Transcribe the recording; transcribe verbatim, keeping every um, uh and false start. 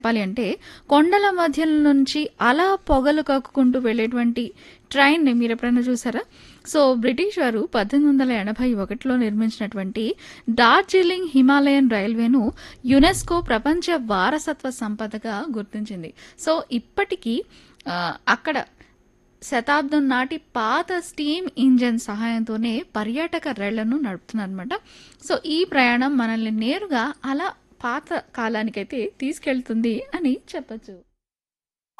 చెప్పాలి అంటే కొండల మధ్యలో నుంచి అలా పొగలు కక్కుకుంటూ వెళ్ళేటువంటి ట్రైన్‌ని మీరెప్పుడైనా చూసారా? సో, బ్రిటిష్ వారు పద్దెనిమిది వందల ఎనభై ఒకటిలో నిర్మించినటువంటి డార్జిలింగ్ హిమాలయన్ రైల్వేను యునెస్కో ప్రపంచ వారసత్వ సంపదగా గుర్తించింది. సో, ఇప్పటికీ ఆహ్, అక్కడ శతాబ్దం నాటి పాత స్టీమ్ ఇంజిన్ సహాయంతోనే పర్యాటక రైళ్లను నడుపుతున్నారనమాట. సో, ఈ ప్రయాణం మనల్ని నేరుగా అలా పాత కాలానికైతే తీసుకెళ్తుంది అని చెప్పొచ్చు.